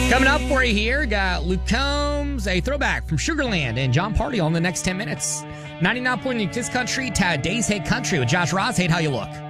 Coming up for you here, got Luke Combs, a throwback from Sugarland, and John Party on the next 10 minutes. 99.9 Kiss Country, Today's Hit Country with Josh Ross. Hey, how you look?